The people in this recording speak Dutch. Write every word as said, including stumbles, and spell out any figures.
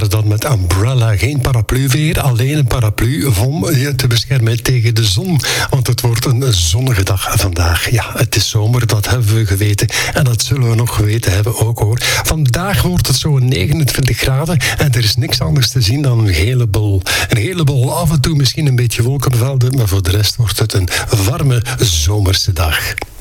ze dan met umbrella. Geen paraplu weer, alleen een paraplu om je te beschermen tegen de zon. Want het wordt een zonnige dag vandaag. Ja, het is zomer, dat hebben we geweten. En dat zullen we nog geweten hebben ook hoor. Vandaag wordt het zo'n negenentwintig graden en er is niks anders te zien dan een heleboel. Een heleboel, af en toe misschien een beetje wolkenvelden, maar voor de rest wordt het een warme zomerse dag.